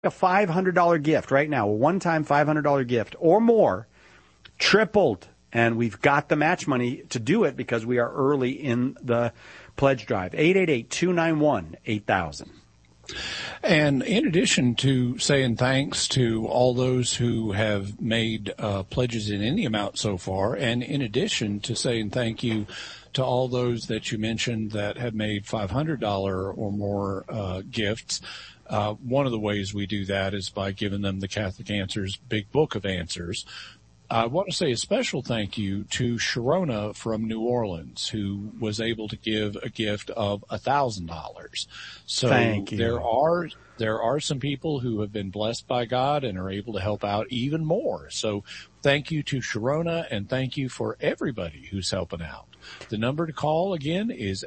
a $500 gift right now, a one-time $500 gift or more, tripled. And we've got the match money to do it because we are early in the pledge drive. 888-291-8000. And in addition to saying thanks to all those who have made pledges in any amount so far, and in addition to saying thank you to all those that you mentioned that have made $500 or more gifts, one of the ways we do that is by giving them the Catholic Answers Big Book of Answers. I want to say a special thank you to Sharona from New Orleans, who was able to give a gift of $1,000. So thank you. There are some people who have been blessed by God and are able to help out even more. So thank you to Sharona, and thank you for everybody who's helping out. The number to call again is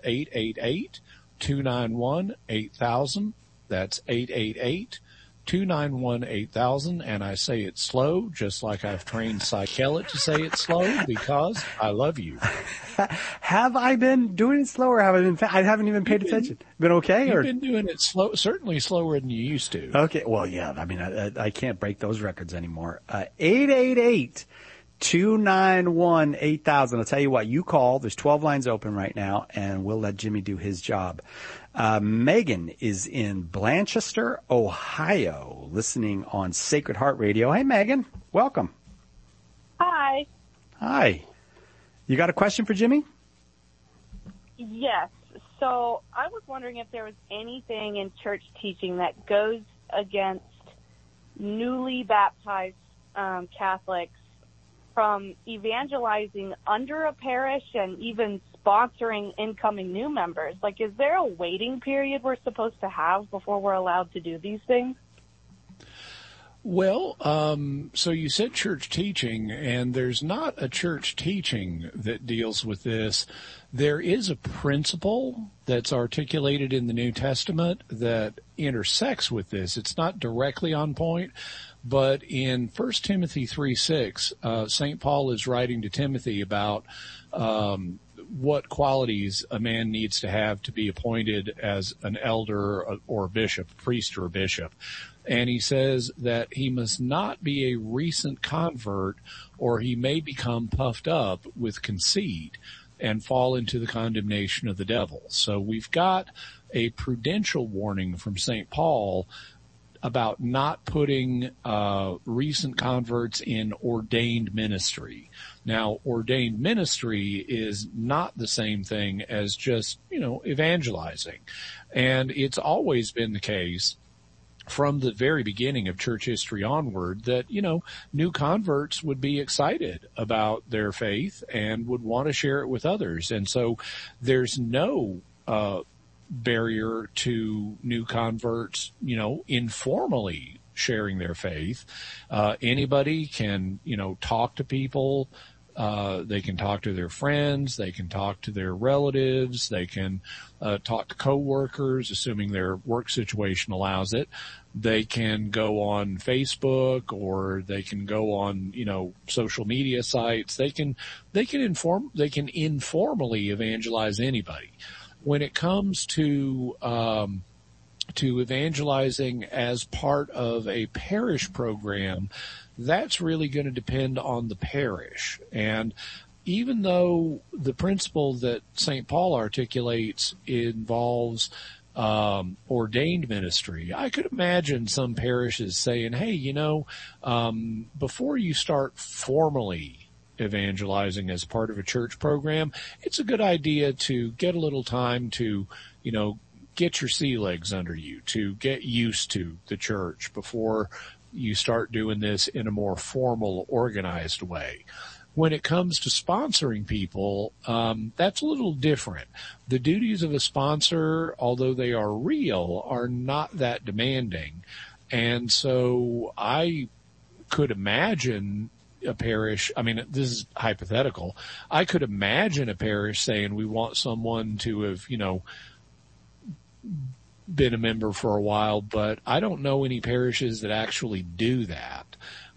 888-291-8000. That's 888-291-8000, and I say it slow, just like I've trained Cy Kellett to say it slow, because I love you. Have I been doing it slow, or have I been? I haven't even paid attention. Been okay? You've been doing it slow, certainly slower than you used to. Okay. Well, yeah. I mean, I can't break those records anymore. 888-291-8000. I'll tell you what. You call. There's 12 lines open right now, and we'll let Jimmy do his job. Megan is in Blanchester, Ohio, listening on Sacred Heart Radio. Hey, Megan. Welcome. Hi. Hi. You got a question for Jimmy? Yes. So I was wondering if there was anything in church teaching that goes against newly baptized Catholics from evangelizing under a parish and even sponsoring incoming new members. Like, is there a waiting period we're supposed to have before we're allowed to do these things? Well, so you said church teaching, and there's not a church teaching that deals with this. There is a principle that's articulated in the New Testament that intersects with this. It's not directly on point, but in 1 Timothy 3:6, St. Paul is writing to Timothy about what qualities a man needs to have to be appointed as an elder or a bishop, a priest or a bishop. And he says that he must not be a recent convert, or he may become puffed up with conceit and fall into the condemnation of the devil. So we've got a prudential warning from St. Paul about not putting recent converts in ordained ministry. Now, ordained ministry is not the same thing as just, evangelizing. And it's always been the case from the very beginning of church history onward that, new converts would be excited about their faith and would want to share it with others. And so there's no barrier to new converts, informally sharing their faith. Anybody can, talk to people. They can talk to their friends. They can talk to their relatives. They can talk to coworkers, assuming their work situation allows it. They can go on Facebook, or they can go on, social media sites. They can informally evangelize anybody. When it comes to evangelizing as part of a parish program, that's really going to depend on the parish. And even though the principle that St. Paul articulates involves ordained ministry, I could imagine some parishes saying, hey, before you start formally evangelizing as part of a church program, it's a good idea to get a little time to, get your sea legs under you, to get used to the church before you start doing this in a more formal, organized way. When it comes to sponsoring people, that's a little different. The duties of a sponsor, although they are real, are not that demanding. And so I could imagine a parish, this is hypothetical. I could imagine a parish saying we want someone to have, been a member for a while, but I don't know any parishes that actually do that.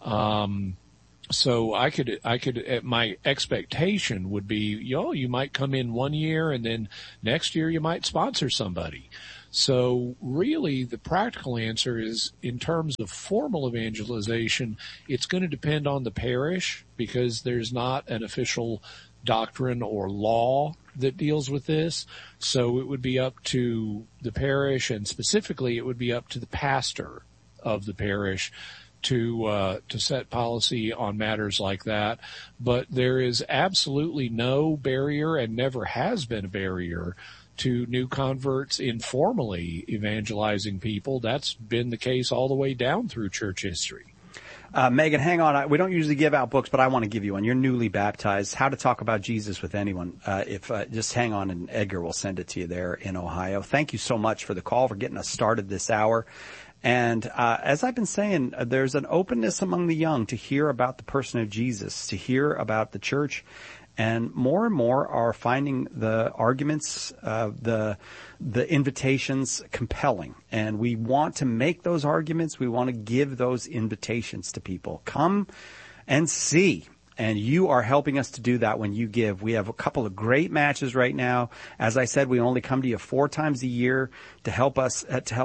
So I could, my expectation would be, you might come in one year and then next year you might sponsor somebody. So really the practical answer is, in terms of formal evangelization, it's going to depend on the parish, because there's not an official doctrine or law that deals with this. So it would be up to the parish, and specifically it would be up to the pastor of the parish to set policy on matters like that. But there is absolutely no barrier, and never has been a barrier, to new converts informally evangelizing people. That's been the case all the way down through church history. Megan, hang on. We don't usually give out books, but I want to give you one. You're newly baptized. How to Talk About Jesus with Anyone. Just hang on, and Edgar will send it to you there in Ohio. Thank you so much for the call, for getting us started this hour. And as I've been saying, there's an openness among the young to hear about the person of Jesus, to hear about the church. And more are finding the arguments, the invitations compelling. And we want to make those arguments. We want to give those invitations to people. Come and see. And you are helping us to do that when you give. We have a couple of great matches right now. As I said, we only come to you 4 times a year to help us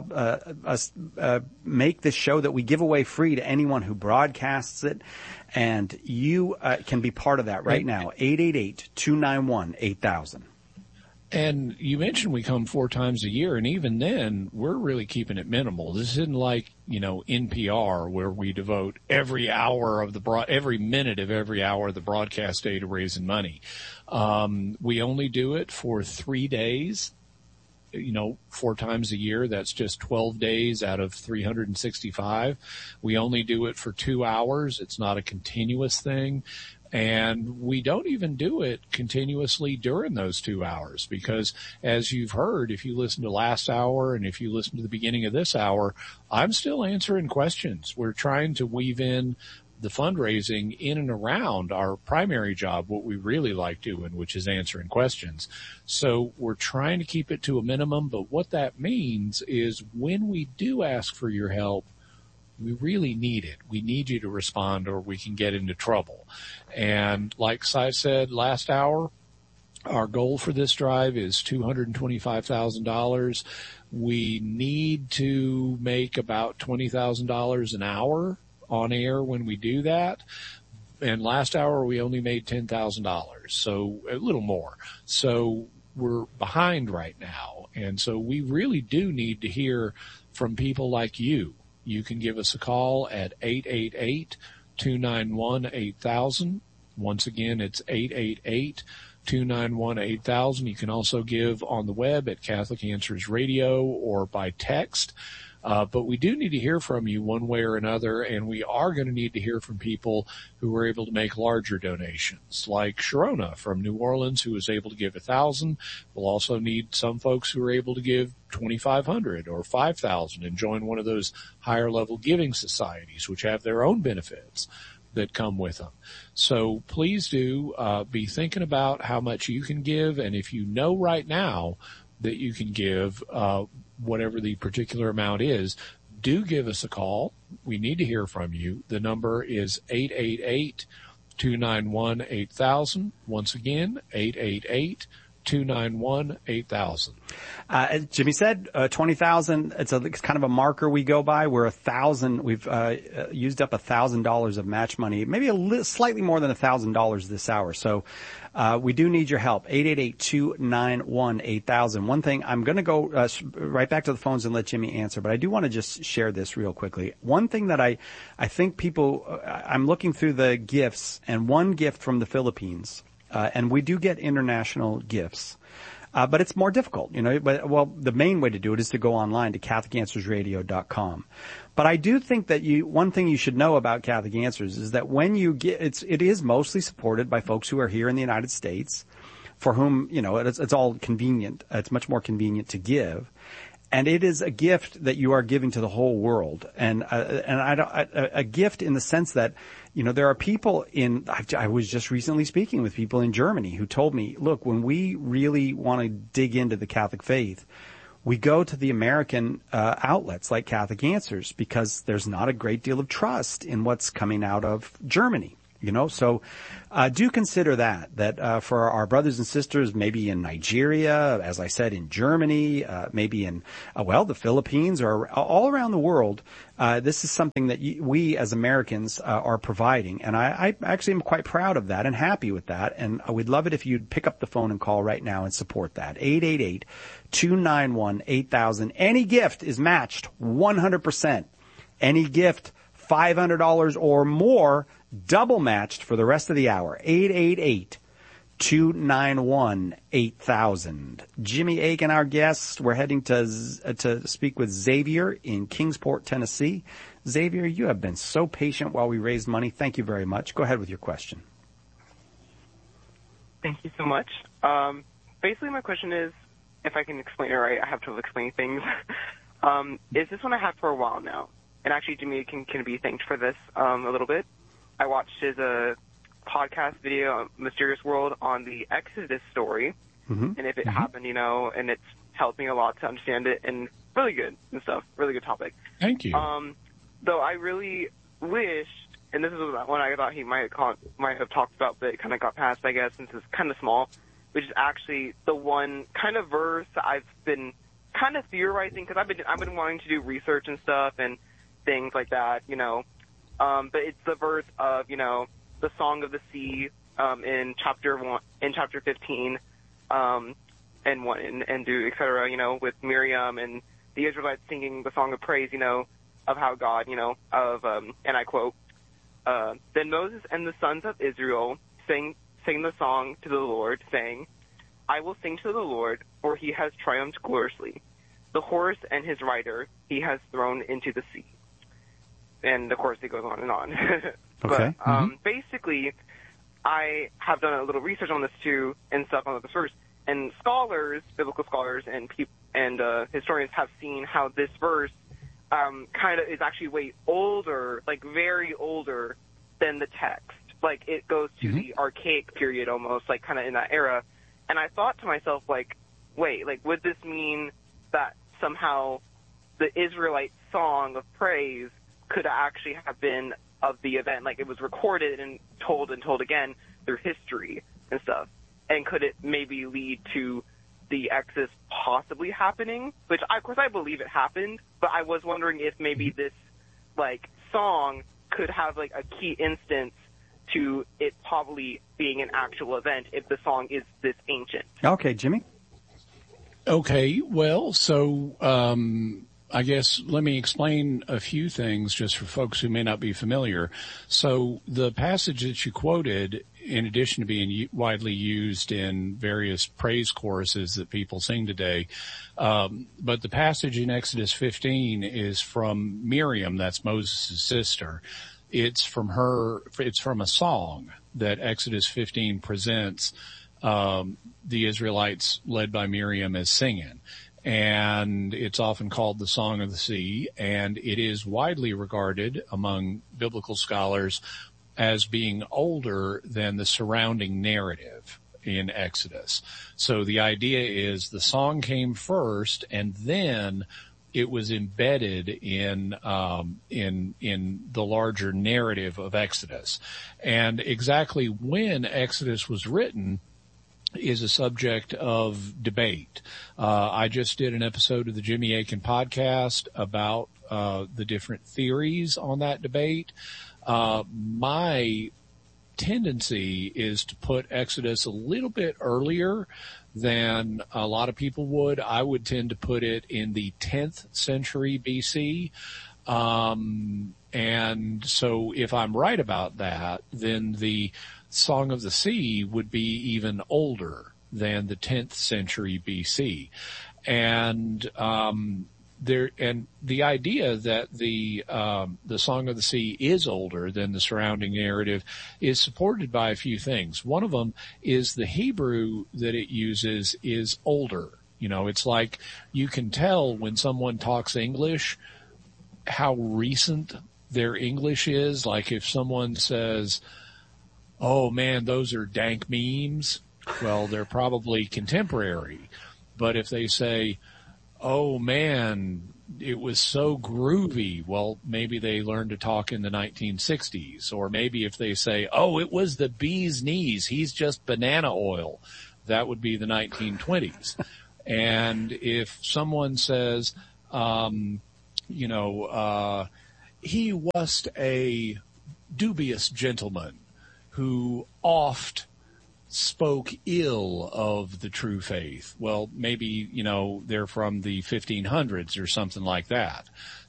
make this show that we give away free to anyone who broadcasts it. And you can be part of that right now. 888-291-8000. And you mentioned we come 4 times a year, and even then, we're really keeping it minimal. This isn't like, NPR, where we devote every minute of every hour of the broadcast day to raising money. We only do it for 3 days, 4 times a year. That's just 12 days out of 365. We only do it for 2 hours. It's not a continuous thing. And we don't even do it continuously during those 2 hours, because as you've heard, if you listen to last hour and if you listen to the beginning of this hour, I'm still answering questions. We're trying to weave in the fundraising in and around our primary job, what we really like doing, which is answering questions. So we're trying to keep it to a minimum. But what that means is, when we do ask for your help, we really need it. We need you to respond, or we can get into trouble. And like I said last hour, our goal for this drive is $225,000. We need to make about $20,000 an hour on air when we do that. And last hour we only made $10,000, so a little more. So we're behind right now. And so we really do need to hear from people like you. You can give us a call at 888-291-8000. Once again, it's 888-291-8000. You can also give on the web at Catholic Answers Radio or by text. But we do need to hear from you one way or another, and we are going to need to hear from people who are able to make larger donations, like Sharona from New Orleans, who was able to give 1,000. We'll also need some folks who are able to give 2,500 or 5,000 and join one of those higher level giving societies, which have their own benefits that come with them. So please do be thinking about how much you can give, and if you know right now that you can give whatever the particular amount is, do give us a call. We need to hear from you. The number is 888-291-8000. Once again, 888-291-8000. Jimmy said 20,000. It's kind of a marker we go by. We're 1,000. We've used up $1,000 of match money, maybe slightly more than $1,000 this hour. So we do need your help. 888-291-8000. One thing, I'm going to go right back to the phones and let Jimmy answer, but I do want to just share this real quickly. One thing that I think people, I'm looking through the gifts, and one gift from the Philippines, and we do get international gifts. But it's more difficult, the main way to do it is to go online to CatholicAnswersRadio.com. But I do think that one thing you should know about Catholic Answers is that when you get, it is mostly supported by folks who are here in the United States, for whom, it's all convenient. It's much more convenient to give. And it is a gift that you are giving to the whole world. And a gift in the sense that, there are people I was just recently speaking with people in Germany who told me, look, when we really want to dig into the Catholic faith, we go to the American outlets like Catholic Answers, because there's not a great deal of trust in what's coming out of Germany. So do consider that for our brothers and sisters, maybe in Nigeria, as I said, in Germany, maybe in, the Philippines, or all around the world. This is something that we as Americans are providing. And I actually am quite proud of that and happy with that. And we'd love it if you'd pick up the phone and call right now and support that. 888-291-8000. Any gift is matched 100%. Any gift, $500 or more, double matched for the rest of the hour. 888-291-8000. Jimmy Akin, our guest. We're heading to speak with Xavier in Kingsport, Tennessee. Xavier, you have been so patient while we raised money. Thank you very much. Go ahead with your question. Thank you so much. Basically, my question is, if I can explain it right, I have trouble explaining things. Is this one I had for a while now? And actually, Jimmy can be thanked for this a little bit. I watched his podcast video, Mysterious World, on the Exodus story, and if it happened, and it's helped me a lot to understand it, and really good and stuff, really good topic. Thank you. Though I really wished, and this is one I thought he might have talked about, but it kind of got passed, I guess, since it's kind of small, which is actually the one kind of verse I've been kind of theorizing, because I've been wanting to do research and stuff and things like that, but it's the verse of, the Song of the Sea, in chapter 15, and do, et cetera, with Miriam and the Israelites singing the song of praise, of how God, and I quote, then Moses and the sons of Israel sang the song to the Lord, saying, I will sing to the Lord, for he has triumphed gloriously. The horse and his rider he has thrown into the sea. And, of course, it goes on and on. Okay. But basically, I have done a little research on this, too, and stuff on this verse. And scholars, biblical scholars, and historians have seen how this verse kind of is actually way older, like very older than the text. Like, it goes to the archaic period almost, like kind of in that era. And I thought to myself, like, wait, like, would this mean that somehow the Israelite song of praise could actually have been of the event, like it was recorded and told again through history and stuff? And could it maybe lead to the Exodus possibly happening? Which, of course, I believe it happened, but I was wondering if maybe this, like, song could have, like, a key instance to it probably being an actual event if the song is this ancient. Okay, Jimmy? Okay, well, so I guess let me explain a few things just for folks who may not be familiar. So the passage that you quoted, in addition to being widely used in various praise choruses that people sing today, but the passage in Exodus 15 is from Miriam, that's Moses' sister. It's from a song that Exodus 15 presents the Israelites led by Miriam as singing. And it's often called the Song of the Sea, and it is widely regarded among biblical scholars as being older than the surrounding narrative in Exodus. So the idea is the song came first, and then it was embedded in the larger narrative of Exodus. And exactly when Exodus was written is a subject of debate. I just did an episode of the Jimmy Akin podcast about the different theories on that debate. My tendency is to put Exodus a little bit earlier than a lot of people would. I would tend to put it in the 10th century BC. And so if I'm right about that, then the Song of the Sea would be even older than the 10th century BC. And the idea that the Song of the Sea is older than the surrounding narrative is supported by a few things. One of them is the Hebrew that it uses is older. It's like you can tell when someone talks English how recent their English is. Like if someone says, oh man, those are dank memes, well, they're probably contemporary. But if they say, oh man, it was so groovy. Well, maybe they learned to talk in the 1960s, or maybe if they say, oh, it was the bee's knees, he's just banana oil, that would be the 1920s. And if someone says, he was a dubious gentleman who oft spoke ill of the true faith. Well, maybe, they're from the 1500s or something like that.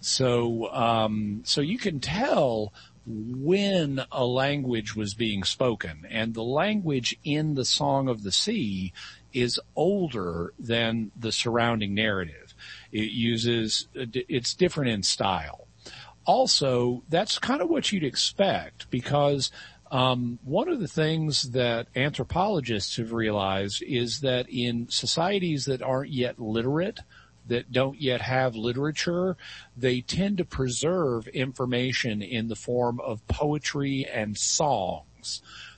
So you can tell when a language was being spoken, and the language in the Song of the Sea is older than the surrounding narrative. It's different in style. Also, that's kind of what you'd expect, because one of the things that anthropologists have realized is that in societies that aren't yet literate, that don't yet have literature, they tend to preserve information in the form of poetry and songs.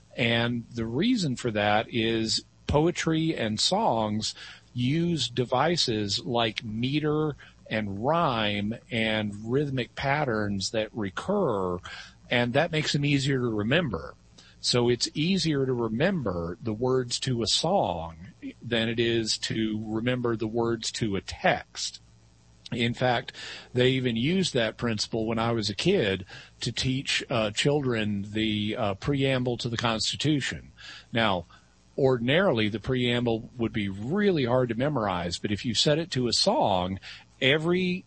And the reason for that is poetry and songs use devices like meter and rhyme and rhythmic patterns that recur, and that makes them easier to remember. So it's easier to remember the words to a song than it is to remember the words to a text. In fact, they even used that principle when I was a kid to teach children the preamble to the Constitution. Now, ordinarily, the preamble would be really hard to memorize, but if you set it to a song, every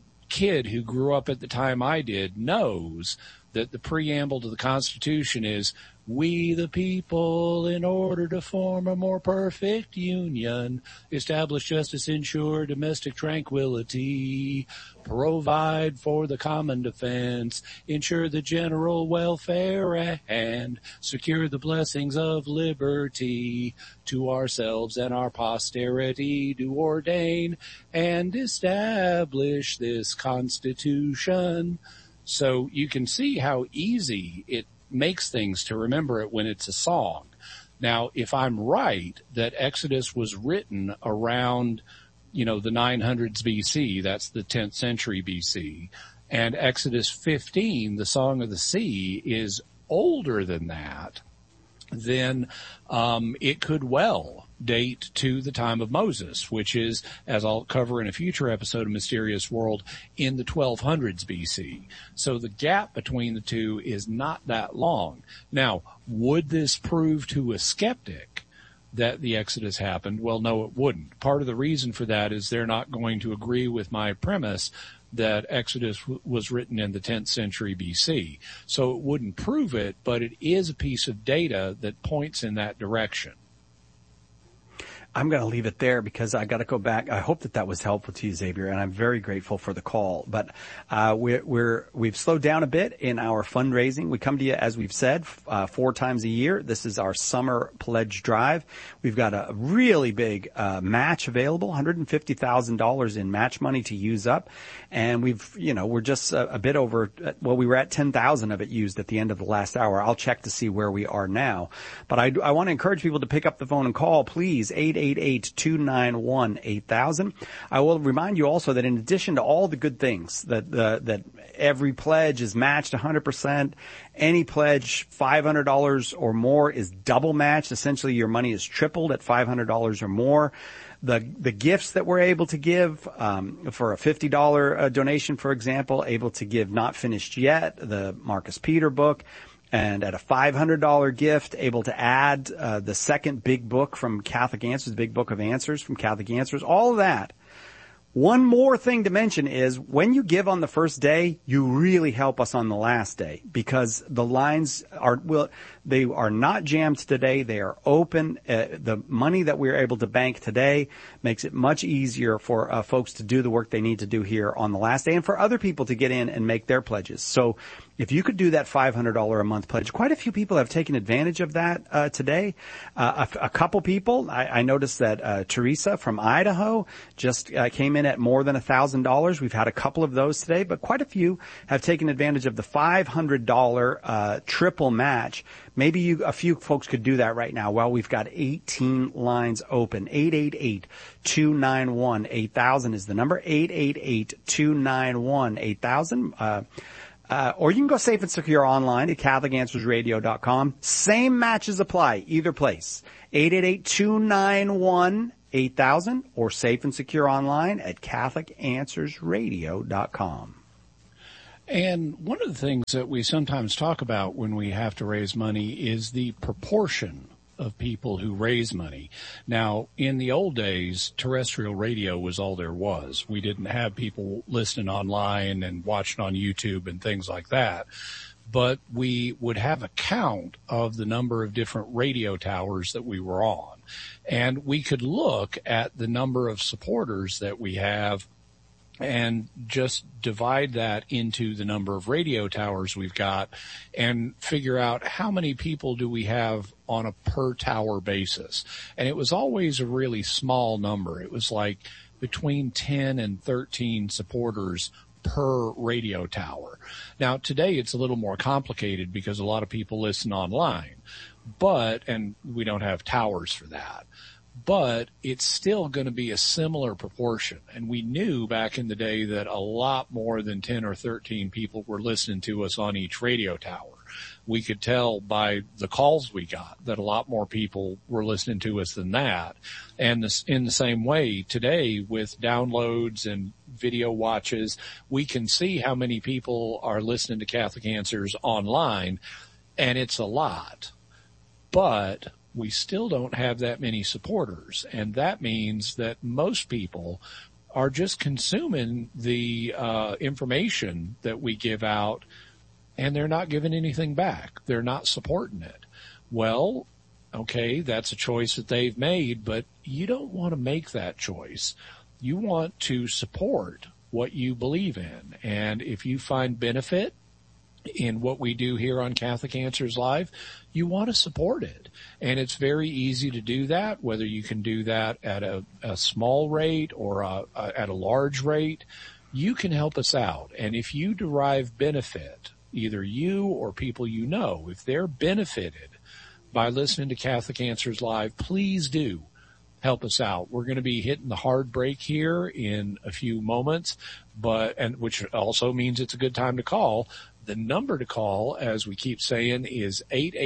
kid who grew up at the time I did knows that the preamble to the Constitution is, "We the people, in order to form a more perfect union, establish justice, ensure domestic tranquility, provide for the common defense, ensure the general welfare, and secure the blessings of liberty, to ourselves and our posterity do ordain and establish this Constitution." So you can see how easy it makes things to remember it when it's a song. Now, if I'm right that Exodus was written around, the 900s BC, that's the 10th century BC, and Exodus 15, the Song of the Sea, is older than that, then it could well date to the time of Moses, which is, as I'll cover in a future episode of Mysterious World, in the 1200s BC. So the gap between the two is not that long. Now, would this prove to a skeptic that the Exodus happened? Well, no, it wouldn't. Part of the reason for that is they're not going to agree with my premise that Exodus was written in the 10th century BC. So it wouldn't prove it, but it is a piece of data that points in that direction. I'm going to leave it there because I got to go back. I hope that was helpful to you, Xavier, and I'm very grateful for the call. But we've slowed down a bit in our fundraising. We come to you, as we've said, 4 times a year. This is our summer pledge drive. We've got a really big match available, $150,000 in match money to use up, and we're just a bit over. Well, we were at 10,000 of it used at the end of the last hour. I'll check to see where we are now. But I want to encourage people to pick up the phone and call, please. 888-291-8000. I will remind you also that in addition to all the good things, that every pledge is matched 100%, any pledge $500 or more is double matched. Essentially, your money is tripled at $500 or more. The gifts that we're able to give, for a $50 donation, for example, able to give Not Finished Yet, the Marcus Peter book, and at a $500 gift, able to add the second big book from Catholic Answers, the Big Book of Answers from Catholic Answers, all of that. One more thing to mention is when you give on the first day, you really help us on the last day, because the lines are not jammed today. They are open. The money that we're able to bank today makes it much easier for folks to do the work they need to do here on the last day, and for other people to get in and make their pledges. So If you could do that $500 a month pledge, quite a few people have taken advantage of that today. A couple people, I noticed that Teresa from Idaho just came in at more than $1,000. We've had a couple of those today, but quite a few have taken advantage of the $500 triple match. Maybe a few folks could do that right now. Well, we've got 18 lines open. 888-291-8000 is the number. 888-291-8000. Or you can go safe and secure online at CatholicAnswersRadio.com. Same matches apply, either place. 888-291-8000 or safe and secure online at CatholicAnswersRadio.com. And one of the things that we sometimes talk about when we have to raise money is the proportion of people who raise money. Now, in the old days, terrestrial radio was all there was. We didn't have people listening online and watching on YouTube and things like that. But we would have a count of the number of different radio towers that we were on. And we could look at the number of supporters that we have and just divide that into the number of radio towers we've got and figure out how many people do we have on a per tower basis. And it was always a really small number. It was like between 10 and 13 supporters per radio tower. Now, today it's a little more complicated because a lot of people listen online, and we don't have towers for that. But it's still going to be a similar proportion. And we knew back in the day that a lot more than 10 or 13 people were listening to us on each radio tower. We could tell by the calls we got that a lot more people were listening to us than that. And in the same way, today with downloads and video watches, we can see how many people are listening to Catholic Answers online, and it's a lot. But we still don't have that many supporters, and that means that most people are just consuming the information that we give out, and they're not giving anything back. They're not supporting it. Well, okay, that's a choice that they've made, but you don't want to make that choice. You want to support what you believe in, and if you find benefit in what we do here on Catholic Answers Live, you want to support it. And it's very easy to do that, whether you can do that at a small rate or at a large rate. You can help us out. And if you derive benefit, either you or people you know, if they're benefited by listening to Catholic Answers Live, please do help us out. We're going to be hitting the hard break here in a few moments, which also means it's a good time to call. The number to call, as we keep saying, is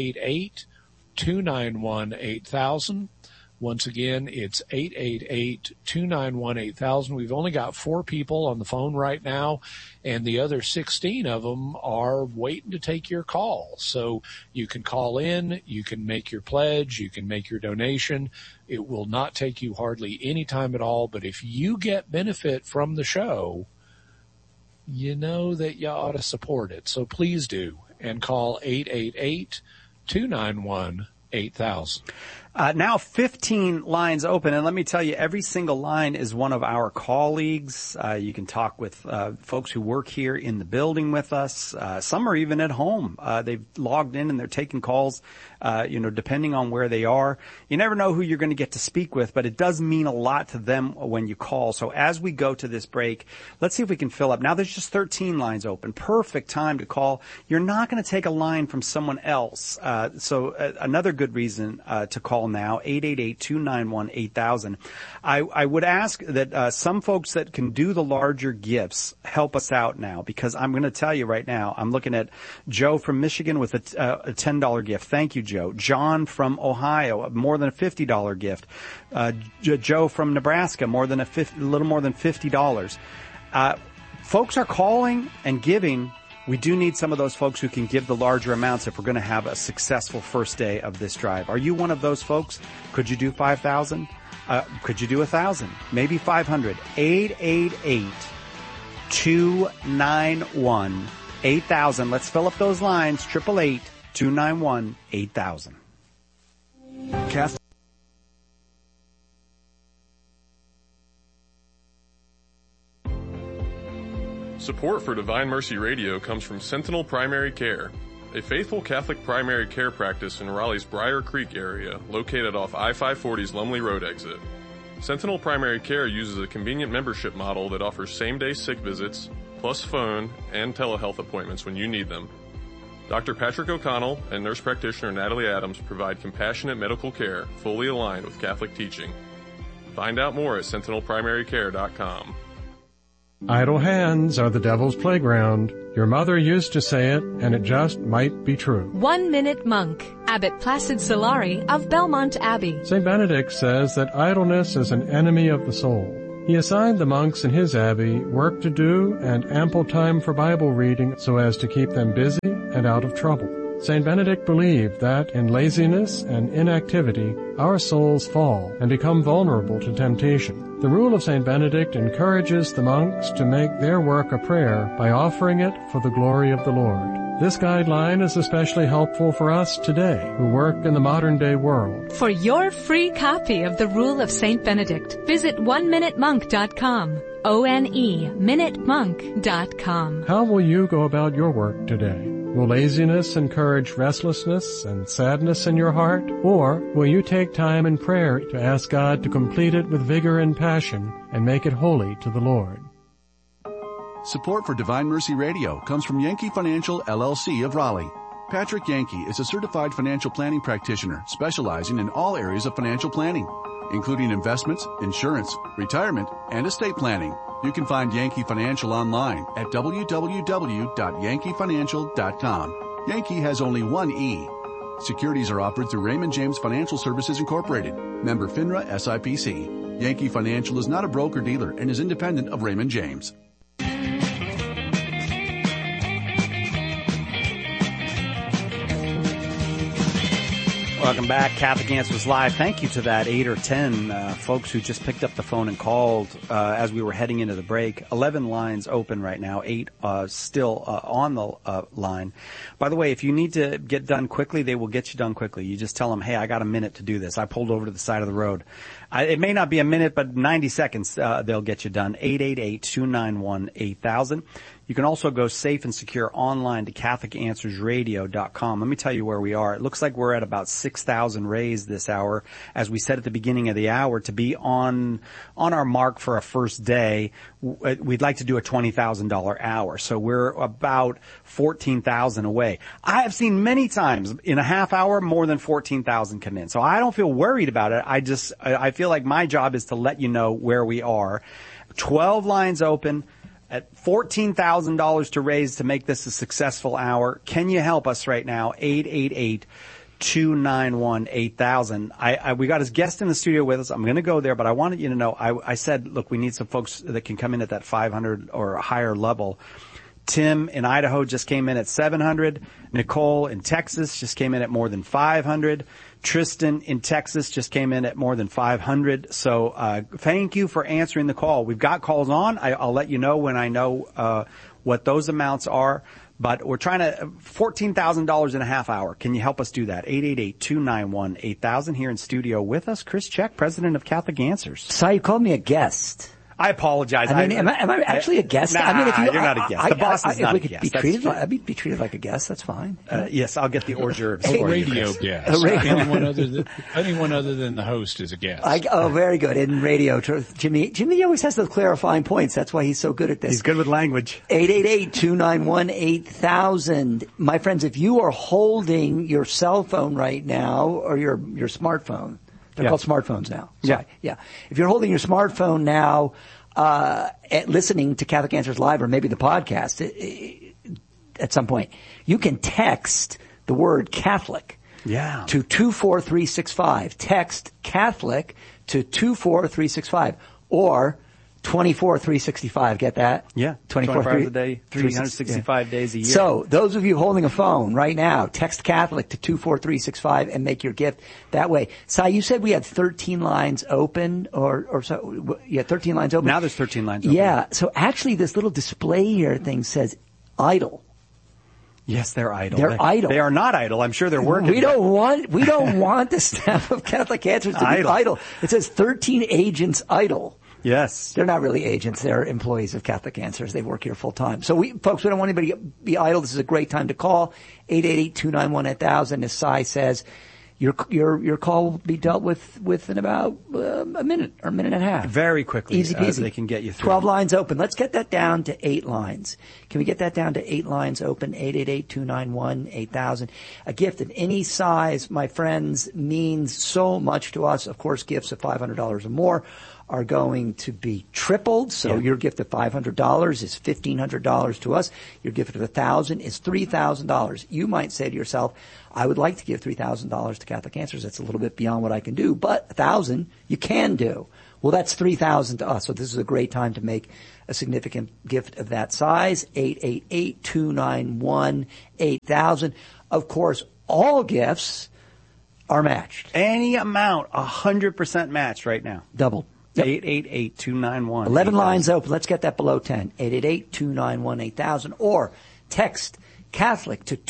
888-291-8000. Once again, it's 888-291-8000. We've only got 4 people on the phone right now, and the other 16 of them are waiting to take your call. So you can call in, you can make your pledge, you can make your donation. It will not take you hardly any time at all, but if you get benefit from the show, you know that you ought to support it. So please do, and call 888-291-8000. Now 15 lines open, and let me tell you, every single line is one of our colleagues. You can talk with folks who work here in the building with us. Some are even at home. They've logged in and they're taking calls, depending on where they are. You never know who you're going to get to speak with, but it does mean a lot to them when you call. So as we go to this break, let's see if we can fill up. Now there's just 13 lines open. Perfect time to call. You're not going to take a line from someone else. So another good reason to call now, 888-291-8000. I would ask that some folks that can do the larger gifts help us out now, because I'm going to tell you right now, I'm looking at Joe from Michigan with a $10 gift. Thank you, Joe. John from Ohio, more than a $50 gift. Joe from Nebraska, a little more than $50. Folks are calling and giving. We do need some of those folks who can give the larger amounts if we're going to have a successful first day of this drive. Are you one of those folks? Could you do 5,000? Could you do 1,000? Maybe 500. 888-291-8000. Let's fill up those lines. 888-291-8000. Support for Divine Mercy Radio comes from Sentinel Primary Care, a faithful Catholic primary care practice in Raleigh's Briar Creek area, located off I-540's Lumley Road exit. Sentinel Primary Care uses a convenient membership model that offers same-day sick visits, plus phone and telehealth appointments when you need them. Dr. Patrick O'Connell and nurse practitioner Natalie Adams provide compassionate medical care fully aligned with Catholic teaching. Find out more at sentinelprimarycare.com. Idle hands are the devil's playground. Your mother used to say it, and it just might be true. 1 Minute Monk, Abbot Placid Solari of Belmont Abbey. St. Benedict says that idleness is an enemy of the soul. He assigned the monks in his abbey work to do and ample time for Bible reading so as to keep them busy and out of trouble. St. Benedict believed that in laziness and inactivity, our souls fall and become vulnerable to temptation. The rule of St. Benedict encourages the monks to make their work a prayer by offering it for the glory of the Lord. This guideline is especially helpful for us today who work in the modern-day world. For your free copy of the Rule of St. Benedict, visit oneminutemonk.com. ONEminutemonk.com. How will you go about your work today? Will laziness encourage restlessness and sadness in your heart? Or will you take time in prayer to ask God to complete it with vigor and passion and make it holy to the Lord? Support for Divine Mercy Radio comes from Yankee Financial, LLC of Raleigh. Patrick Yankee is a certified financial planning practitioner specializing in all areas of financial planning, including investments, insurance, retirement, and estate planning. You can find Yankee Financial online at www.yankeefinancial.com. Yankee has only one E. Securities are offered through Raymond James Financial Services Incorporated, member FINRA SIPC. Yankee Financial is not a broker-dealer and is independent of Raymond James. Welcome back. Catholic Answers Live. Thank you to that 8 or 10 folks who just picked up the phone and called as we were heading into the break. 11 lines open right now, 8 still on the line. By the way, if you need to get done quickly, they will get you done quickly. You just tell them, hey, I got a minute to do this. I pulled over to the side of the road. It may not be a minute, but 90 seconds they'll get you done. 888-291-8000. You can also go safe and secure online to CatholicAnswersRadio.com. Let me tell you where we are. It looks like we're at about 6,000 raised this hour. As we said at the beginning of the hour, to be on our mark for a first day, we'd like to do a $20,000 hour. So we're about 14,000 away. I have seen many times in a half hour more than 14,000 come in. So I don't feel worried about it. I feel like my job is to let you know where we are. 12 lines open. At $14,000 to raise to make this a successful hour. Can you help us right now? 888-291-8000. We got his guest in the studio with us. I'm going to go there, but I wanted you to know, I said, look, we need some folks that can come in at that 500 or higher level. Tim in Idaho just came in at 700. Nicole in Texas just came in at more than 500. Tristan in Texas just came in at more than 500. So thank you for answering the call. We've got calls on. I'll let you know when I know what those amounts are. But we're trying to $14,000 in a half hour. Can you help us do that? 888-291-8000 here in studio with us. Chris Check, president of Catholic Answers. So you called me a guest. I apologize. I mean, am I actually a guest? Nah, I mean, if you're not a guest. The boss is not a guest. I'd be treated like a guest. That's fine. Yes, I'll get the hors d'oeuvres. A radio guest. Anyone other than the host is a guest. Very good. In radio, Jimmy always has the clarifying points. That's why he's so good at this. He's good with language. 888-291-8000. My friends, if you are holding your cell phone right now or your smartphone, they're called smartphones now. Sorry. Yeah. If you're holding your smartphone now, listening to Catholic Answers Live or maybe the podcast at some point, you can text the word Catholic to 24365. Text Catholic to 24365 or 24,365. Get that? Yeah. 24 hours a day, 365 days a year. So those of you holding a phone right now, text Catholic to 24365 and make your gift that way. Sai, you said we had 13 lines open or so. Yeah, 13 lines open. Now there's 13 lines open. Yeah. So actually this little display here thing says idle. Yes, they're idle. They're idle. They are not idle. I'm sure they're working. We don't want the staff of Catholic Answers to be idle. It says 13 agents idle. Yes. They're not really agents. They're employees of Catholic Answers. They work here full time. So folks, we don't want anybody to be idle. This is a great time to call. 888-291-8000. As Cy says, your call will be dealt with in about a minute or a minute and a half. Very quickly. Easy peasy. They can get you through. 12 lines open. Let's get that down to 8 lines. Can we get that down to 8 lines open? 888-291-8000. A gift of any size, my friends, means so much to us. Of course, gifts of $500 or more are going to be tripled. So your gift of $500 is $1,500 to us. Your gift of $1,000 is $3,000. You might say to yourself, I would like to give $3,000 to Catholic Answers. That's a little bit beyond what I can do, but $1,000 you can do. Well, that's $3,000 to us. So this is a great time to make a significant gift of that size. 888-291-8000. Of course, all gifts are matched. Any amount, 100% matched right now. Double. Yep. 888-291. 11 lines open. Let's get that below 10. 888-291-8000. Or text Catholic to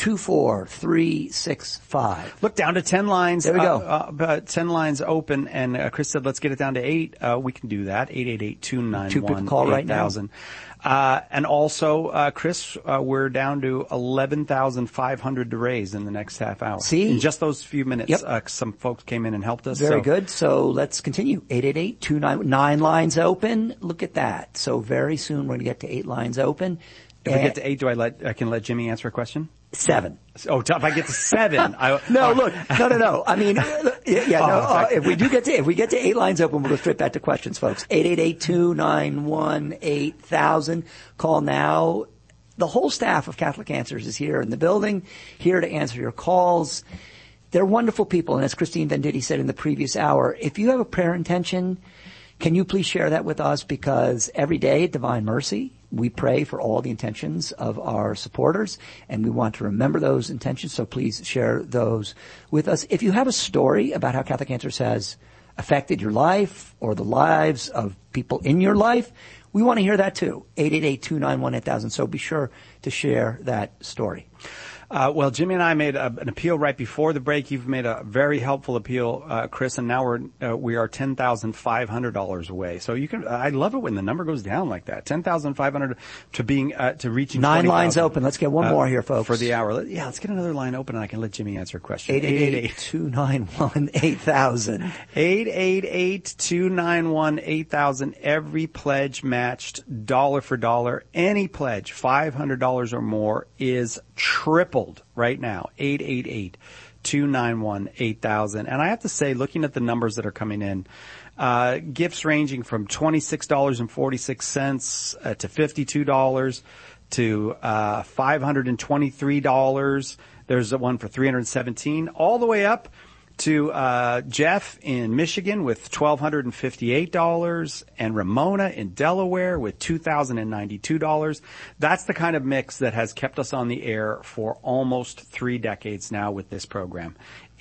24365. Look, down to 10 lines. There we go. 10 lines open, and Chris said, let's get it down to 8. We can do that. 888-291-8000. 2 people call right now. And also, Chris, we're down to 11,500 to raise in the next half hour. See? In just those few minutes, yep. Some folks came in and helped us. Very good. So let's continue. 888-291. 9 lines open. Look at that. So very soon we're going to get to 8 lines open. If we get to 8, I can let Jimmy answer a question? 7. Oh, if I get to 7, No. I mean, if we get to 8 lines open, we'll go straight back to questions, folks. 888-291-8000. Call now. The whole staff of Catholic Answers is here in the building, here to answer your calls. They're wonderful people, and as Christine Venditti said in the previous hour, if you have a prayer intention, can you please share that with us? Because every day at Divine Mercy, we pray for all the intentions of our supporters, and we want to remember those intentions, so please share those with us. If you have a story about how Catholic Answers has affected your life or the lives of people in your life, we want to hear that too. 888-291-8000, so be sure to share that story. Well, Jimmy and I made an appeal right before the break. You've made a very helpful appeal, Chris, and now we are $10,500 away. So you can. I love it when the number goes down like that. $10,500 to reaching 9 lines open. Let's get one more here, folks, for the hour. Let's get another line open, and I can let Jimmy answer a question. 888-291-8000. 888-291-8000. Every pledge matched dollar for dollar. Any pledge, $500 or more, is tripled right now. 888-291-8000. And I have to say, looking at the numbers that are coming in, gifts ranging from $26.46 to $52 to $523. There's one for $317, all the way up to Jeff in Michigan with $1,258 and Ramona in Delaware with $2,092. That's the kind of mix that has kept us on the air for almost 3 decades now with this program.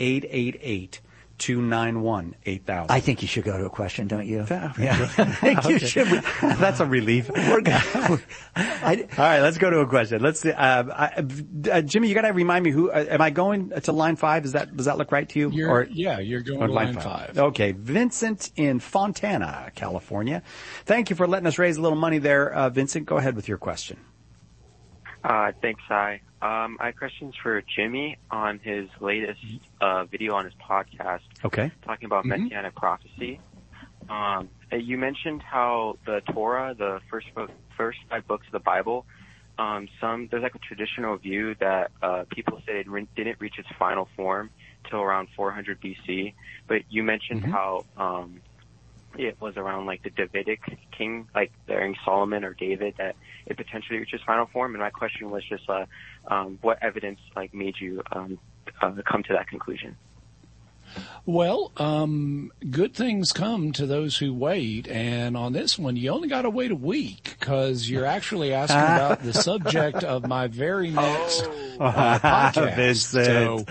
888-291-8000. I think you should go to a question, don't you? Yeah. I think you should. That's a relief. All right, let's go to a question. Let's see. Jimmy, you got to remind me who. Am I going to line 5? Does that look right to you? You're going to line 5. Okay, Vincent in Fontana, California. Thank you for letting us raise a little money there, Vincent. Go ahead with your question. Thanks, Cy. I have questions for Jimmy on his latest video on his podcast. Okay. Talking about Messianic prophecy. You mentioned how the Torah, the first 5 books of the Bible, there's like a traditional view that people say it didn't reach its final form till around 400 BC. But you mentioned how it was around like the Davidic king, like during Solomon or David, that it potentially reached its final form. And my question was just what evidence like made you come to that conclusion? Well, good things come to those who wait, and on this one, you only got to wait a week because you're actually asking about the subject of my very next podcast. Vincent. So,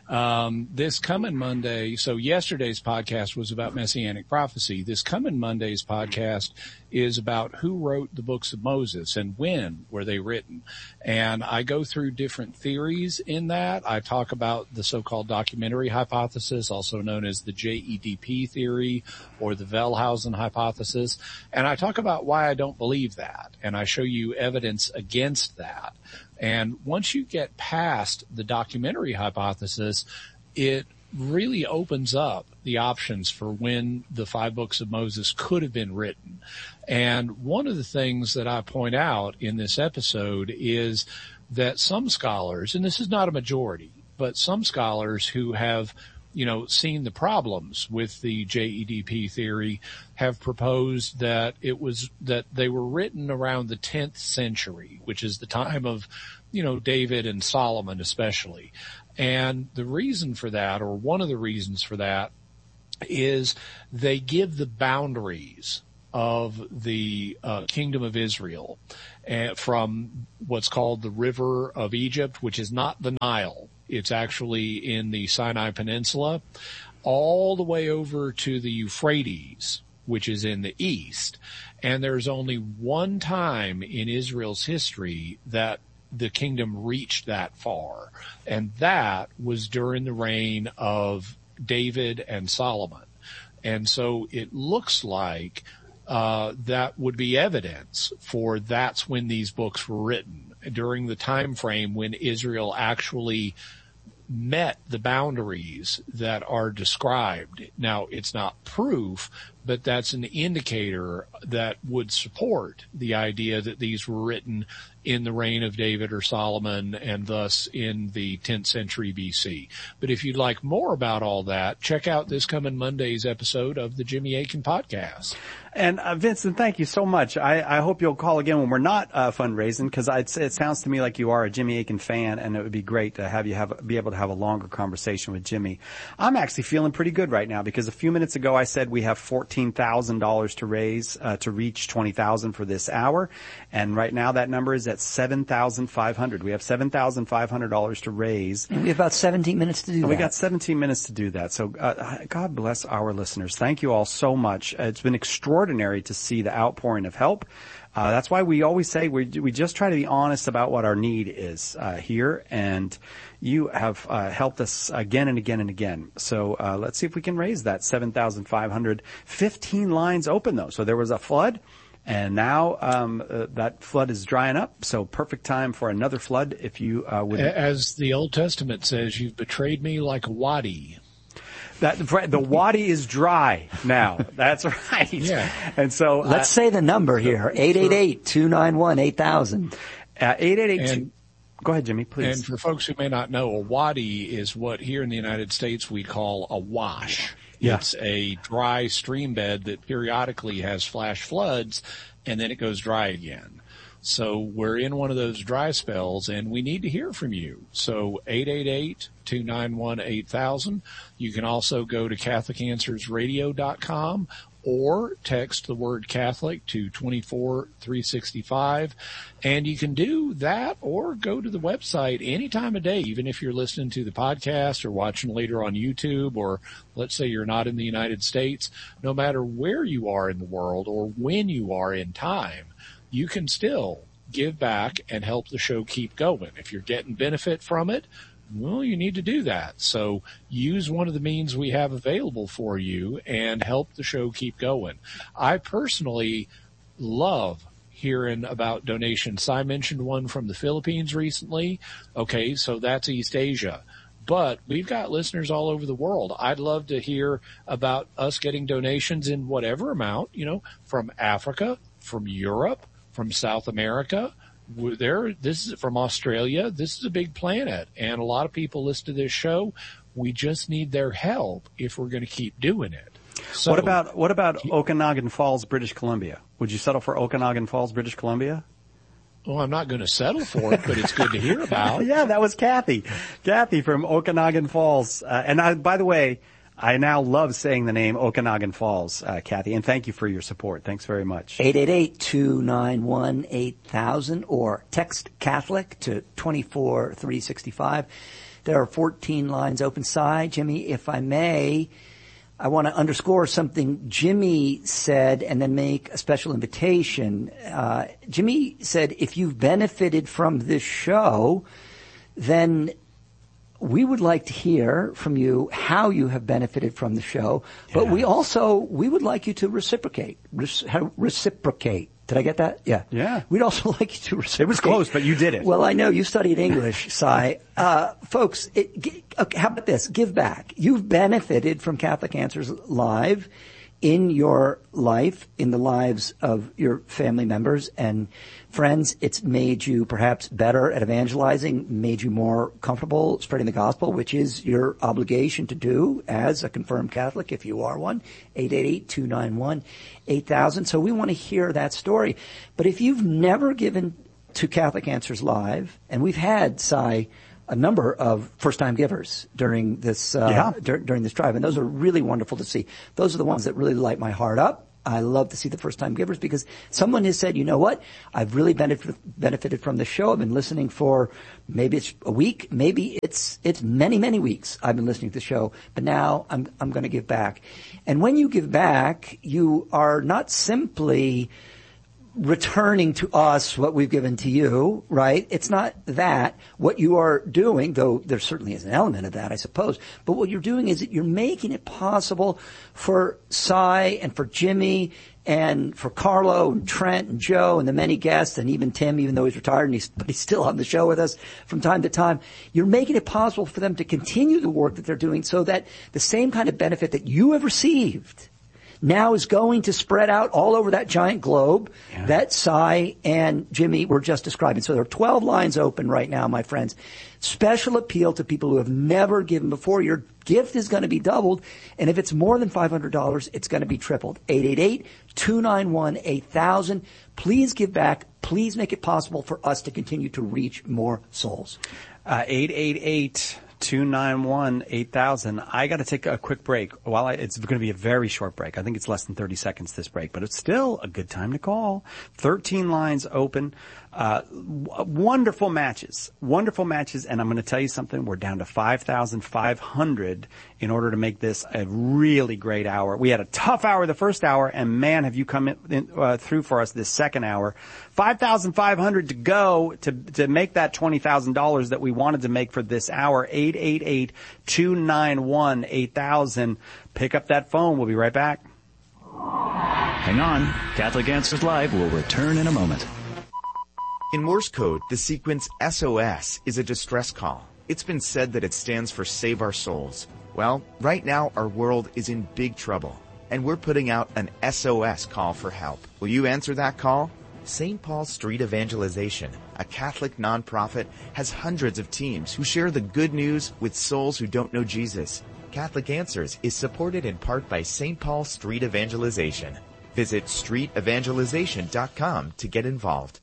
This coming Monday, so yesterday's podcast was about Messianic prophecy. This coming Monday's podcast is about who wrote the books of Moses and when were they written. And I go through different theories in that. I talk about the so-called documentary hypothesis, also known as the JEDP theory or the Wellhausen hypothesis. And I talk about why I don't believe that. And I show you evidence against that. And once you get past the documentary hypothesis, it really opens up the options for when the 5 books of Moses could have been written. And one of the things that I point out in this episode is that some scholars, and this is not a majority, but some scholars who have seen the problems with the JEDP theory have proposed that that they were written around the 10th century, which is the time of, David and Solomon especially. And the reason for that, or one of the reasons for that, is they give the boundaries of the kingdom of Israel from what's called the River of Egypt, which is not the Nile. It's actually in the Sinai Peninsula, all the way over to the Euphrates, which is in the east. And there's only one time in Israel's history that the kingdom reached that far, and that was during the reign of David and Solomon. And so it looks like that would be evidence for that's when these books were written, during the time frame when Israel actually met the boundaries that are described. Now, it's not proof, but that's an indicator that would support the idea that these were written in the reign of David or Solomon, and thus in the 10th century BC. But if you'd like more about all that, check out this coming Monday's episode of the Jimmy Akin Podcast. And Vincent, thank you so much. I hope you'll call again when we're not fundraising, because it sounds to me like you are a Jimmy Akin fan, and it would be great to have you be able to have a longer conversation with Jimmy. I'm actually feeling pretty good right now, because a few minutes ago I said we have $14,000 to raise to reach $20,000 for this hour, and right now that number is at $7,500. We have $7,500 to raise. And we have about 17 minutes to do that. We got 17 minutes to do that. So God bless our listeners. Thank you all so much. It's been extraordinary to see the outpouring of help. That's why we always say we just try to be honest about what our need is here, and you have helped us again and again and again. So let's see if we can raise that $7,500. 15 lines open though, so there was a flood. And now that flood is drying up, so perfect time for another flood if you would. As the Old Testament says, you've betrayed me like a wadi. The wadi is dry now. That's right. Yeah. And so let's say the number here: 888-291-8000. 888. Go ahead, Jimmy, please. And for folks who may not know, a wadi is what here in the United States we call a wash. Yeah. It's a dry stream bed that periodically has flash floods, and then it goes dry again. So we're in one of those dry spells, and we need to hear from you. So 888-291-8000. You can also go to CatholicAnswersRadio.com or text the word Catholic to 24365. And you can do that or go to the website any time of day, even if you're listening to the podcast or watching later on YouTube, or let's say you're not in the United States. No matter where you are in the world or when you are in time, you can still give back and help the show keep going. If you're getting benefit from it, well, you need to do that. So use one of the means we have available for you and help the show keep going. I personally love hearing about donations. I mentioned one from the Philippines recently. Okay, so that's East Asia. But we've got listeners all over the world. I'd love to hear about us getting donations in whatever amount, from Africa, from Europe, from South America. This is from Australia. This is a big planet, and a lot of people listen to this show. We just need their help if we're going to keep doing it. So, what about Okanagan Falls, British Columbia? Would you settle for Okanagan Falls, British Columbia? Well, I'm not going to settle for it, but it's good to hear about. Yeah, that was Kathy. Kathy from Okanagan Falls. And by the way, I now love saying the name Okanagan Falls, Kathy, and thank you for your support. Thanks very much. 888-291-8000 or text Catholic to 24365. There are 14 lines open. Jimmy, if I may, I want to underscore something Jimmy said and then make a special invitation. Jimmy said, if you've benefited from this show, then we would like to hear from you how you have benefited from the show, but we would like you to reciprocate. Reciprocate. Did I get that? Yeah. Yeah. We'd also like you to reciprocate. It was close, but you did it. Well, I know you studied English, Cy. Folks, how about this? Give back. You've benefited from Catholic Answers Live in your life, in the lives of your family members and friends. It's made you perhaps better at evangelizing, made you more comfortable spreading the gospel, which is your obligation to do as a confirmed Catholic, if you are one. 888-291-8000. So we want to hear that story. But if you've never given to Catholic Answers Live, and we've had, Cy, a number of first-time givers during this during this drive, and those are really wonderful to see. Those are the ones that really light my heart up. I love to see the first-time givers because someone has said, you know what, I've really benefited from the show. I've been listening for maybe it's a week, maybe it's many, many weeks I've been listening to the show, but now I'm going to give back. And when you give back, you are not simply returning to us what we've given to you, right? It's not that. What you are doing, though there certainly is an element of that, I suppose, but what you're doing is that you're making it possible for Cy and for Jimmy and for Carlo and Trent and Joe and the many guests and even Tim, even though he's retired but he's still on the show with us from time to time. You're making it possible for them to continue the work that they're doing so that the same kind of benefit that you have received now is going to spread out all over that giant globe that Cy and Jimmy were just describing. So there are 12 lines open right now, my friends. Special appeal to people who have never given before. Your gift is going to be doubled, and if it's more than $500, it's going to be tripled. 888-291-8000. Please give back. Please make it possible for us to continue to reach more souls. 888-291-8000. I got to take a quick break. It's going to be a very short break. I think it's less than 30 seconds this break, but it's still a good time to call. 13 lines open. Wonderful matches. And I'm going to tell you something. We're down to 5,500 in order to make this a really great hour. We had a tough hour the first hour, and man, have you come through for us this second hour. 5,500 to go to make that $20,000 that we wanted to make for this hour. 888-291-8000. Pick up that phone. We'll be right back. Hang on. Catholic Answers Live will return in a moment. In Morse code, the sequence SOS is a distress call. It's been said that it stands for Save Our Souls. Well, right now our world is in big trouble, and we're putting out an SOS call for help. Will you answer that call? St. Paul Street Evangelization, a Catholic nonprofit, has hundreds of teams who share the good news with souls who don't know Jesus. Catholic Answers is supported in part by St. Paul Street Evangelization. Visit streetevangelization.com to get involved.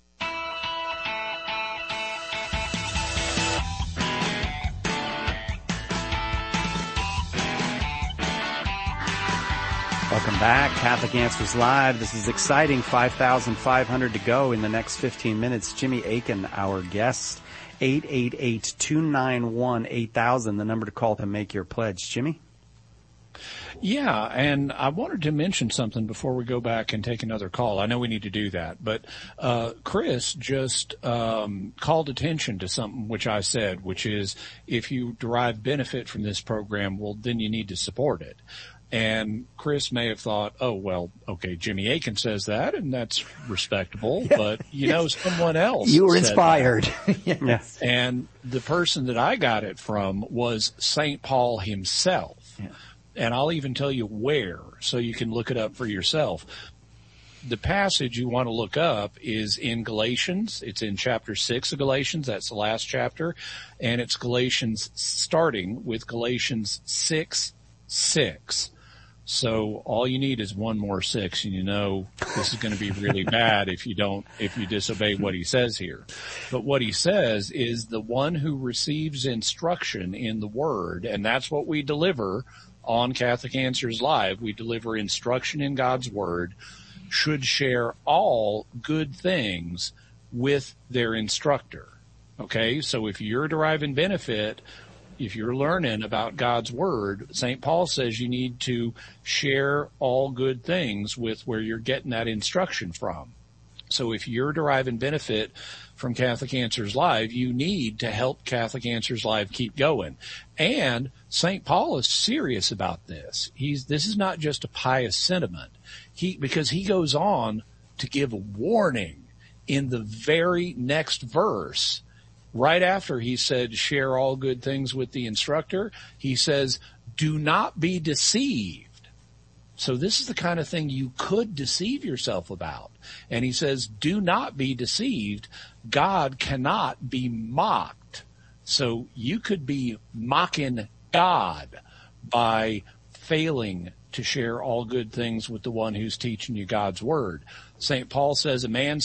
Welcome back. Catholic Answers Live. This is exciting. 5,500 to go in the next 15 minutes. Jimmy Akin, our guest. 888-291-8000, the number to call to make your pledge. Jimmy? Yeah, and I wanted to mention something before we go back and take another call. I know we need to do that, but Chris just called attention to something which I said, which is if you derive benefit from this program, well, then you need to support it. And Chris may have thought, oh, well, okay, Jimmy Akin says that, and that's respectable, but, you know, someone else You were inspired. Yes. And the person that I got it from was St. Paul himself. Yeah. And I'll even tell you where, so you can look it up for yourself. The passage you want to look up is in Galatians. It's in chapter 6 of Galatians. That's the last chapter. And it's Galatians, starting with Galatians 6:6. So all you need is one more 6, and you know this is going to be really bad if you disobey what he says here. But what he says is the one who receives instruction in the word, and that's what we deliver on Catholic Answers Live, we deliver instruction in God's Word, should share all good things with their instructor. Okay, so if you're deriving benefit, if you're learning about God's Word, St. Paul says you need to share all good things with where you're getting that instruction from. So if you're deriving benefit from Catholic Answers Live, you need to help Catholic Answers Live keep going. And St. Paul is serious about this. This is not just a pious sentiment. Because he goes on to give a warning in the very next verse. Right after he said, share all good things with the instructor, he says, do not be deceived. So this is the kind of thing you could deceive yourself about. And he says, do not be deceived. God cannot be mocked. So you could be mocking God by failing to share all good things with the one who's teaching you God's Word. St. Paul says a man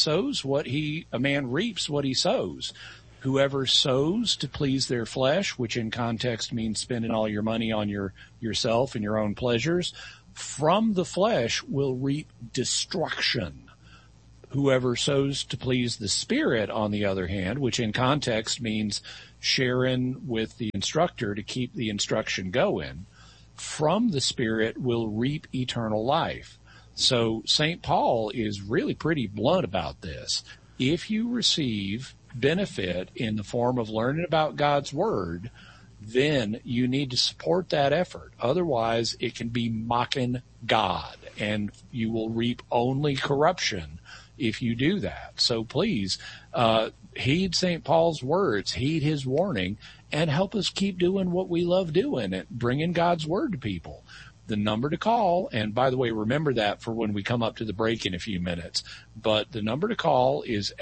reaps what he sows. Whoever sows to please their flesh, which in context means spending all your money on yourself and your own pleasures, from the flesh will reap destruction. Whoever sows to please the Spirit, on the other hand, which in context means sharing with the instructor to keep the instruction going, from the Spirit will reap eternal life. So St. Paul is really pretty blunt about this. If you receive benefit in the form of learning about God's Word, then you need to support that effort. Otherwise, it can be mocking God, and you will reap only corruption if you do that. So please, heed St. Paul's words, heed his warning, and help us keep doing what we love doing, and bringing God's Word to people. The number to call, and by the way, remember that for when we come up to the break in a few minutes, but the number to call is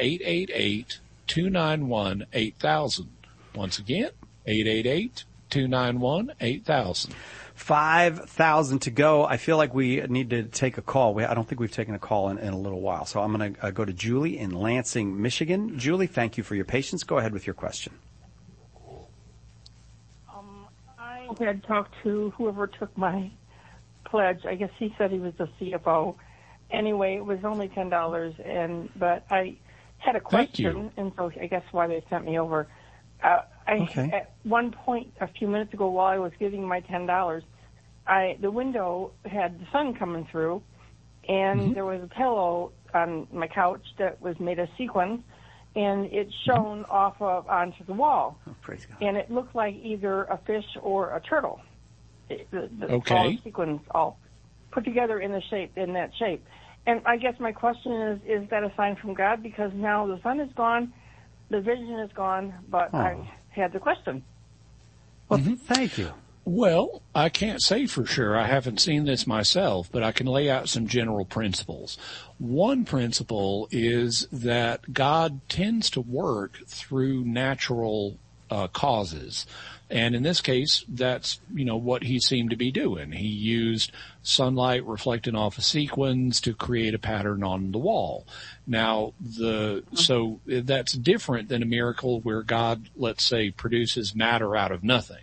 888-291-8000. Once again, 888-291-8000. 5,000 to go. I feel like we need to take a call. I don't think we've taken a call in a little while. So I'm going to go to Julie in Lansing, Michigan. Julie, thank you for your patience. Go ahead with your question. I had talked to whoever took my pledge. I guess he said he was the CFO. Anyway, it was only $10, but I had a question, and so I guess why they sent me over. At one point, a few minutes ago, while I was giving my $10, the window had the sun coming through, and there was a pillow on my couch that was made of sequins, and it shone onto the wall. Oh, praise God. And it looked like either a fish or a turtle. All sequins all put together in that shape. And I guess my question is that a sign from God? Because now the sun is gone, the vision is gone, but I had the question. Well, thank you. Well, I can't say for sure. I haven't seen this myself, but I can lay out some general principles. One principle is that God tends to work through natural causes. And in this case, that's, what he seemed to be doing. He used sunlight reflecting off of sequins to create a pattern on the wall. Now, so that's different than a miracle where God, let's say, produces matter out of nothing.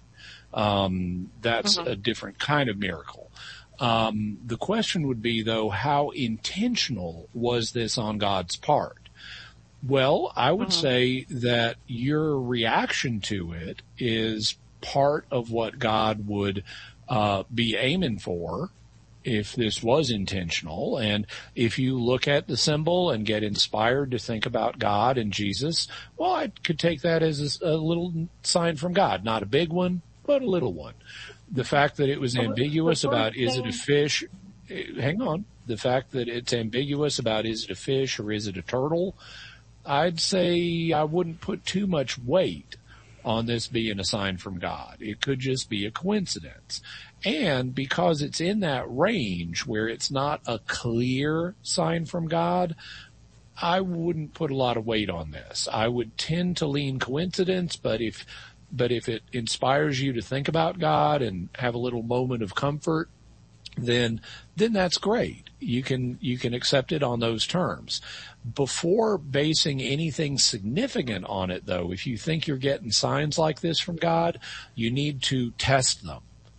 That's a different kind of miracle. The question would be, though, how intentional was this on God's part? Well, I would say that your reaction to it is part of what God would be aiming for if this was intentional. And if you look at the symbol and get inspired to think about God and Jesus, well, I could take that as a little sign from God. Not a big one, but a little one. The fact that it was ambiguous about is it a fish, hang on, the fact that it's ambiguous about is it a fish or is it a turtle, I'd say I wouldn't put too much weight on this being a sign from God. It could just be a coincidence. And because it's in that range where it's not a clear sign from God, I wouldn't put a lot of weight on this. I would tend to lean coincidence, but if it inspires you to think about God and have a little moment of comfort, then that's great. You can accept it on those terms. Before basing anything significant on it, though, if you think you're getting signs like this from God, you need to test them.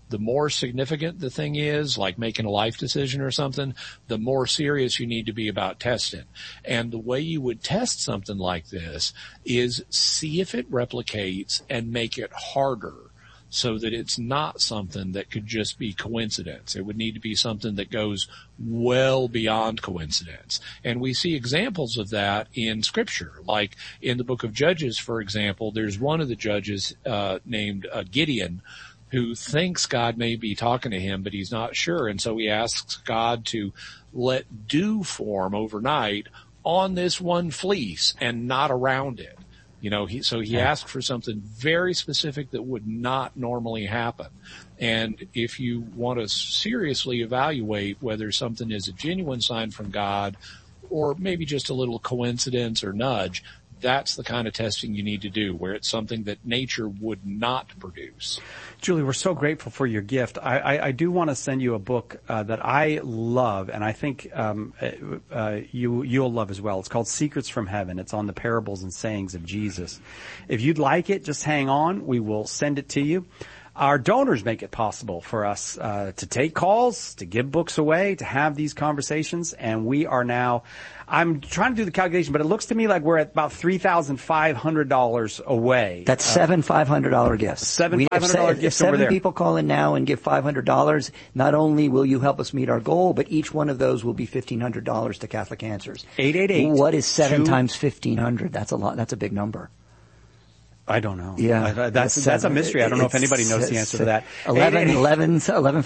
The more significant the thing is, like making a life decision or something, the more serious you need to be about testing. And the way you would test something like this is see if it replicates and make it harder, so that it's not something that could just be coincidence. It would need to be something that goes well beyond coincidence. And we see examples of that in Scripture. Like in the book of Judges, for example, there's one of the judges named Gideon, who thinks God may be talking to him, but he's not sure. And so he asks God to let dew form overnight on this one fleece and not around it. You know, he asked for something very specific that would not normally happen. And if you want to seriously evaluate whether something is a genuine sign from God or maybe just a little coincidence or nudge, that's the kind of testing you need to do, where it's something that nature would not produce. Julie, we're so grateful for your gift. I do want to send you a book that I love, and I think you'll love as well. It's called Secrets from Heaven. It's on the parables and sayings of Jesus. If you'd like it, just hang on. We will send it to you. Our donors make it possible for us to take calls, to give books away, to have these conversations, and we are now, I'm trying to do the calculation, but it looks to me like we're at about $3,500 away. That's seven $500 gifts. Seven $500 gifts over there. If 7 people call in now and give $500, not only will you help us meet our goal, but each one of those will be $1,500 to Catholic Answers. 888. What is 7 times 1,500? That's a lot. That's a big number. I don't know. Yeah. That's a mystery. I don't know if anybody knows the answer to that. 11.5.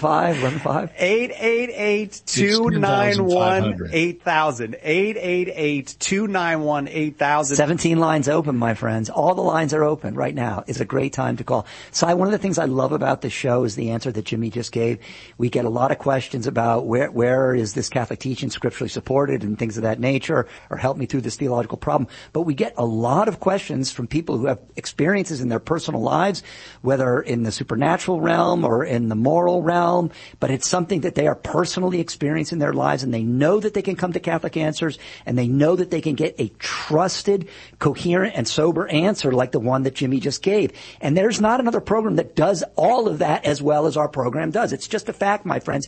888-291-8000. 888-291-8000. 17 lines open, my friends. All the lines are open right now. It's a great time to call. Si, one of the things I love about this show is the answer that Jimmy just gave. We get a lot of questions about where is this Catholic teaching scripturally supported and things of that nature, or help me through this theological problem. But we get a lot of questions from people who have experiences in their personal lives, whether in the supernatural realm or in the moral realm, but it's something that they are personally experiencing in their lives, and they know that they can come to Catholic Answers, and they know that they can get a trusted, coherent, and sober answer like the one that Jimmy just gave. And there's not another program that does all of that as well as our program does. It's just a fact, my friends.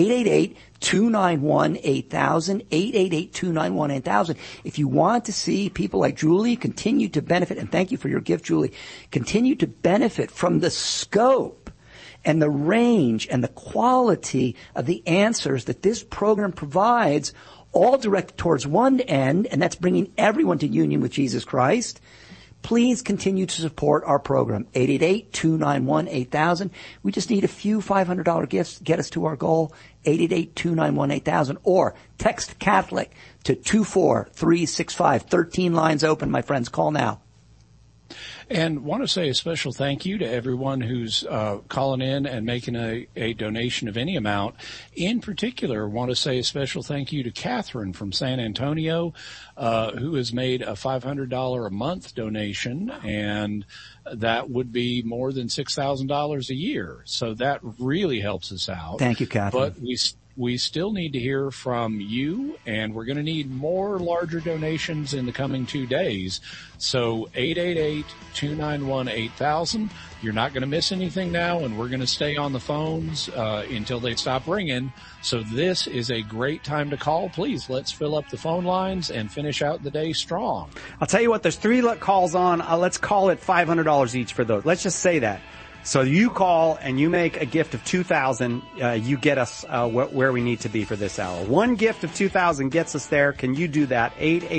888-291-8000, 888-291-8000. If you want to see people like Julie continue to benefit, and thank you for your gift, Julie, continue to benefit from the scope and the range and the quality of the answers that this program provides, all directed towards one end, and that's bringing everyone to union with Jesus Christ, please continue to support our program. 888-291-8000. We just need a few $500 gifts to get us to our goal. 888-291-8000. Or text Catholic to 24365. 13 lines open, my friends. Call now. And want to say a special thank you to everyone who's calling in and making a donation of any amount. In particular, want to say a special thank you to Catherine from San Antonio, who has made a $500 a month donation, and that would be more than $6,000 a year. So that really helps us out. Thank you, Catherine. But we still need to hear from you, and we're going to need more larger donations in the coming 2 days. So 888-291-8000. You're not going to miss anything now, and we're going to stay on the phones until they stop ringing. So this is a great time to call. Please, let's fill up the phone lines and finish out the day strong. I'll tell you what, there's 3 calls on. Let's call it $500 each for those. Let's just say that. So you call and you make a gift of $2,000. You get us where we need to be for this hour. One gift of $2,000 gets us there. Can you do that?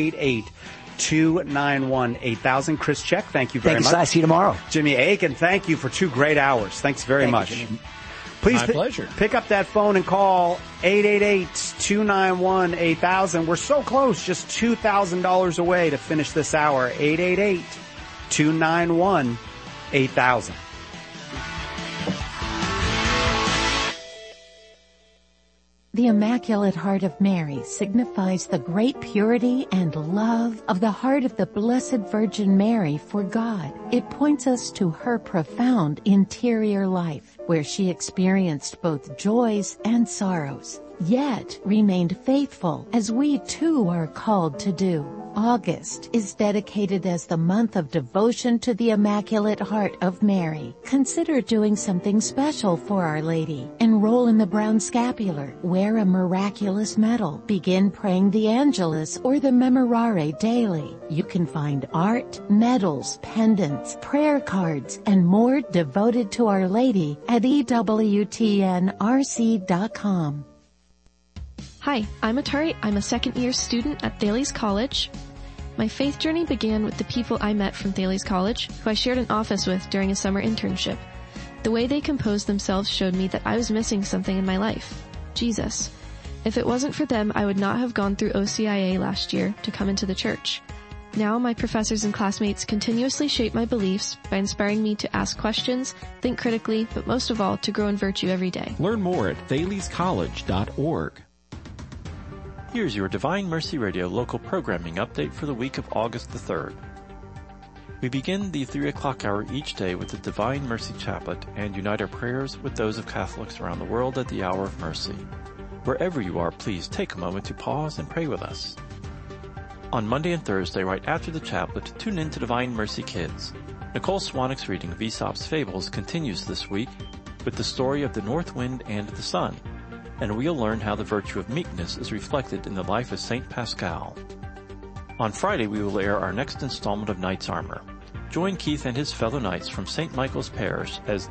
888-291-8000. Chris Check, thank you very much. Thanks. See you tomorrow. Jimmy Akin, thank you for 2 great hours. Thanks very much. You, Please My pleasure. Pick up that phone and call 888-291-8000. We're so close, just $2,000 away to finish this hour. 888-291-8000. The Immaculate Heart of Mary signifies the great purity and love of the heart of the Blessed Virgin Mary for God. It points us to her profound interior life, where she experienced both joys and sorrows, yet remained faithful, as we too are called to do. August is dedicated as the month of devotion to the Immaculate Heart of Mary. Consider doing something special for Our Lady. Enroll in the Brown Scapular. Wear a miraculous medal. Begin praying the Angelus or the Memorare daily. You can find art, medals, pendants, prayer cards, and more devoted to Our Lady at EWTNRC.com. Hi, I'm Atari. I'm a second-year student at Thales College. My faith journey began with the people I met from Thales College, who I shared an office with during a summer internship. The way they composed themselves showed me that I was missing something in my life, Jesus. If it wasn't for them, I would not have gone through OCIA last year to come into the church. Now my professors and classmates continuously shape my beliefs by inspiring me to ask questions, think critically, but most of all, to grow in virtue every day. Learn more at thalescollege.org. Here's your Divine Mercy Radio local programming update for the week of August the 3rd. We begin the 3 o'clock hour each day with the Divine Mercy Chaplet and unite our prayers with those of Catholics around the world at the hour of mercy. Wherever you are, please take a moment to pause and pray with us. On Monday and Thursday, right after the chaplet, tune in to Divine Mercy Kids. Nicole Swanwick's reading of Aesop's Fables continues this week with the story of the North Wind and the Sun, and we'll learn how the virtue of meekness is reflected in the life of Saint Pascal. On Friday, we will air our next installment of Knight's Armor. Join Keith and his fellow knights from St. Michael's Parish as